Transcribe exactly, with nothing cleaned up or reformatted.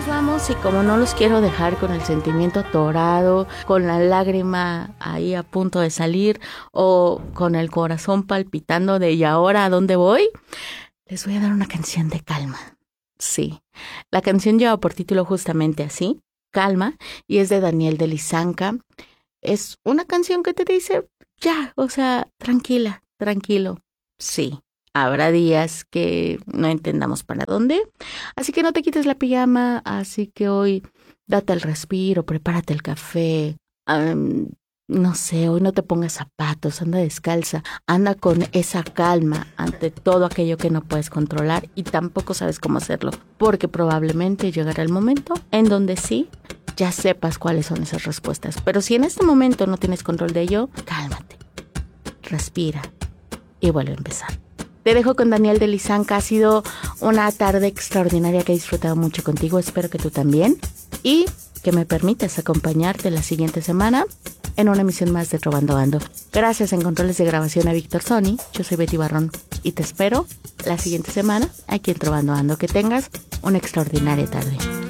nos vamos y como no los quiero dejar con el sentimiento atorado, con la lágrima ahí a punto de salir o con el corazón palpitando de ¿y ahora a dónde voy? Les voy a dar una canción de calma. Sí, la canción lleva por título justamente así, Calma, y es de Daniel de Lisanca. Es una canción que te dice, ya, o sea, tranquila, tranquilo. Sí, habrá días que no entendamos para dónde, así que no te quites la pijama, así que hoy date el respiro, prepárate el café, um, no sé, hoy no te pongas zapatos, anda descalza, anda con esa calma ante todo aquello que no puedes controlar y tampoco sabes cómo hacerlo, porque probablemente llegará el momento en donde sí, ya sepas cuáles son esas respuestas. Pero si en este momento no tienes control de ello, cálmate, respira y vuelve a empezar. Te dejo con Daniel de Lisanca. Ha sido una tarde extraordinaria que he disfrutado mucho contigo. Espero que tú también. Y que me permitas acompañarte la siguiente semana en una emisión más de Trovando Ando. Gracias en controles de grabación a Víctor Sony. Yo soy Betty Barrón y te espero la siguiente semana aquí en Trovando Ando. Que tengas una extraordinaria tarde.